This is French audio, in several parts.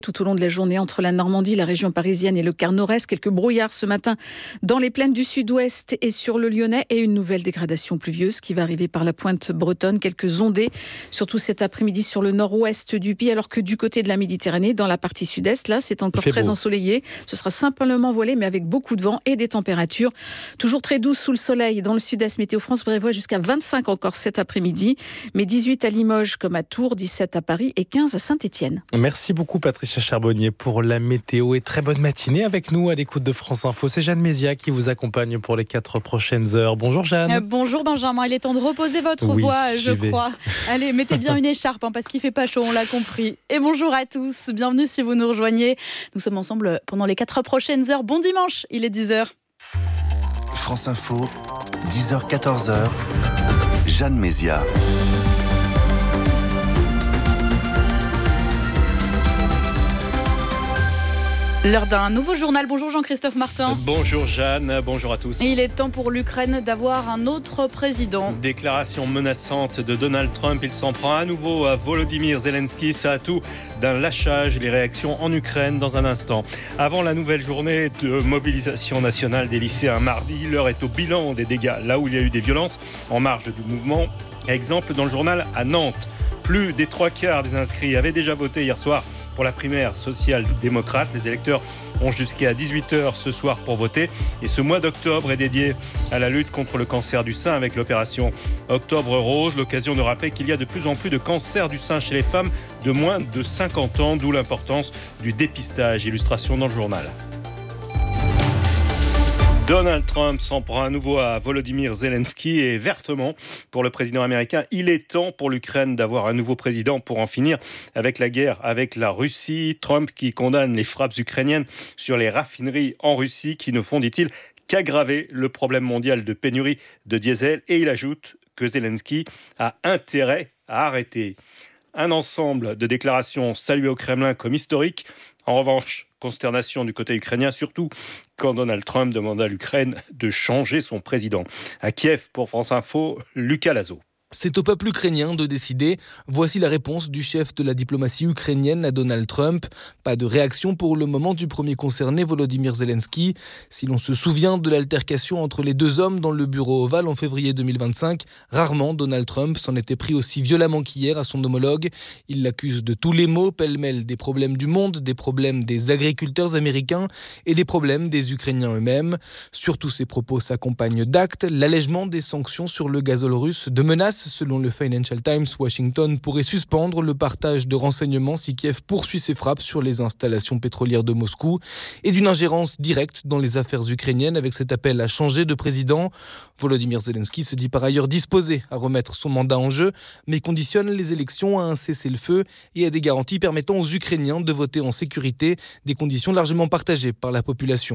Tout au long de la journée, entre la Normandie, la région parisienne et le quart nord-est, quelques brouillards ce matin dans les plaines du sud-ouest et sur le Lyonnais, et une nouvelle dégradation pluvieuse qui va arriver par la pointe bretonne, quelques ondées, surtout cet après-midi sur le nord-ouest du pays, alors que du côté de la Méditerranée, dans la partie sud-est, là, c'est encore très ensoleillé. Ce sera simplement voilé, mais avec beaucoup de vent et des températures toujours très douces sous le soleil. Dans le sud-est, Météo France prévoit jusqu'à 25 encore cet après-midi, mais 18 à Limoges comme à Tours, 17 à Paris et 15 à Saint-Étienne. Merci beaucoup Patricia Charbonnier pour la météo et très bonne matinée avec nous à l'écoute de France Info. C'est Jeanne Mézia qui vous accompagne pour les 4 prochaines heures. Bonjour Jeanne. Bonjour Benjamin, il est temps de reposer votre voix, je crois. Allez, mettez bien une écharpe parce qu'il fait pas chaud, on l'a compris. Et bonjour à tous, bienvenue si vous nous rejoignez. Nous sommes ensemble pendant les 4 prochaines heures. Bon dimanche, il est 10h. France Info, 10h, 14h, Jeanne Mézia. L'heure d'un nouveau journal. Bonjour Jean-Christophe Martin. Bonjour Jeanne, bonjour à tous. Et il est temps pour l'Ukraine d'avoir un autre président. Déclaration menaçante de Donald Trump. Il s'en prend à nouveau à Volodymyr Zelensky. Ça a tout d'un lâchage. Les réactions en Ukraine dans un instant. Avant la nouvelle journée de mobilisation nationale des lycéens mardi, l'heure est au bilan des dégâts. Là où il y a eu des violences en marge du mouvement. Exemple dans le journal à Nantes. Plus des 3/4 des inscrits avaient déjà voté hier soir pour la primaire social-démocrate. Les électeurs ont jusqu'à 18h ce soir pour voter. Et ce mois d'octobre est dédié à la lutte contre le cancer du sein avec l'opération Octobre Rose. L'occasion de rappeler qu'il y a de plus en plus de cancer du sein chez les femmes de moins de 50 ans, d'où l'importance du dépistage. Illustration dans le journal. Donald Trump s'en prend à nouveau à Volodymyr Zelensky et vertement pour le président américain. Il est temps pour l'Ukraine d'avoir un nouveau président pour en finir avec la guerre avec la Russie. Trump qui condamne les frappes ukrainiennes sur les raffineries en Russie qui ne font, dit-il, qu'aggraver le problème mondial de pénurie de diesel. Et il ajoute que Zelensky a intérêt à arrêter. Un ensemble de déclarations saluées au Kremlin comme historiques. En revanche, consternation du côté ukrainien, surtout quand Donald Trump demande à l'Ukraine de changer son président. À Kiev, pour France Info, Lucas Lazo. C'est au peuple ukrainien de décider. Voici la réponse du chef de la diplomatie ukrainienne à Donald Trump. Pas de réaction pour le moment du premier concerné, Volodymyr Zelensky. Si l'on se souvient de l'altercation entre les deux hommes dans le bureau ovale en février 2025, rarement Donald Trump s'en était pris aussi violemment qu'hier à son homologue. Il l'accuse de tous les maux, pêle-mêle des problèmes du monde, des problèmes des agriculteurs américains et des problèmes des Ukrainiens eux-mêmes. Surtout, ces propos s'accompagnent d'actes, l'allègement des sanctions sur le gazole russe, de menaces. Selon le Financial Times, Washington pourrait suspendre le partage de renseignements si Kiev poursuit ses frappes sur les installations pétrolières de Moscou et d'une ingérence directe dans les affaires ukrainiennes avec cet appel à changer de président. Volodymyr Zelensky se dit par ailleurs disposé à remettre son mandat en jeu, mais conditionne les élections à un cessez-le-feu et à des garanties permettant aux Ukrainiens de voter en sécurité, des conditions largement partagées par la population.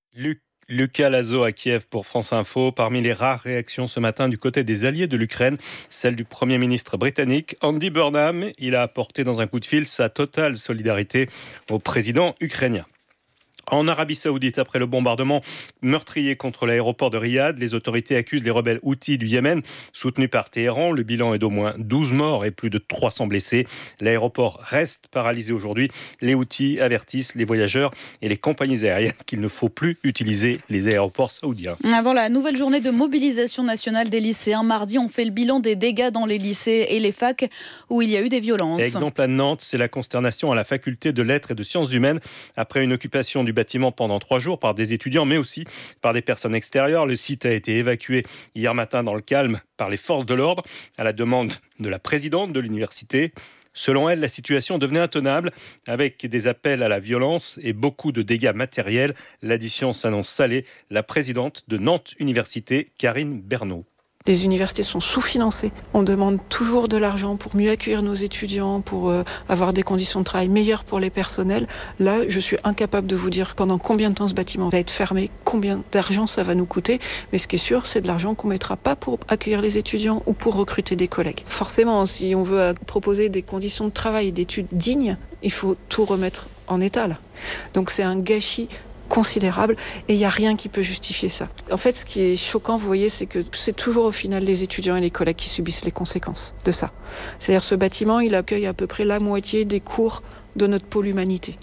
Lucas Lazo à Kiev pour France Info. Parmi les rares réactions ce matin du côté des alliés de l'Ukraine, celle du Premier ministre britannique Andy Burnham. Il a apporté dans un coup de fil sa totale solidarité au président ukrainien. En Arabie Saoudite, après le bombardement meurtrier contre l'aéroport de Riyad, les autorités accusent les rebelles Houthis du Yémen, soutenus par Téhéran. Le bilan est d'au moins 12 morts et plus de 300 blessés. L'aéroport reste paralysé aujourd'hui. Les Houthis avertissent les voyageurs et les compagnies aériennes qu'il ne faut plus utiliser les aéroports saoudiens. Avant la nouvelle journée de mobilisation nationale des lycéens, mardi, on fait le bilan des dégâts dans les lycées et les facs où il y a eu des violences. Exemple à Nantes, c'est la consternation à la faculté de lettres et de sciences humaines après une occupation du bâtiment pendant 3 jours par des étudiants, mais aussi par des personnes extérieures. Le site a été évacué hier matin dans le calme par les forces de l'ordre, à la demande de la présidente de l'université. Selon elle, la situation devenait intenable, avec des appels à la violence et beaucoup de dégâts matériels. L'addition s'annonce salée. La présidente de Nantes Université, Karine Bernot. Les universités sont sous-financées. On demande toujours de l'argent pour mieux accueillir nos étudiants, pour avoir des conditions de travail meilleures pour les personnels. Là, je suis incapable de vous dire pendant combien de temps ce bâtiment va être fermé, combien d'argent ça va nous coûter. Mais ce qui est sûr, c'est de l'argent qu'on ne mettra pas pour accueillir les étudiants ou pour recruter des collègues. Forcément, si on veut proposer des conditions de travail et d'études dignes, il faut tout remettre en état là. Donc c'est un gâchis considérable et il n'y a rien qui peut justifier ça. En fait, ce qui est choquant, vous voyez, c'est que c'est toujours au final les étudiants et les collègues qui subissent les conséquences de ça. C'est-à-dire ce bâtiment, il accueille à peu près la moitié des cours de notre pôle humanité.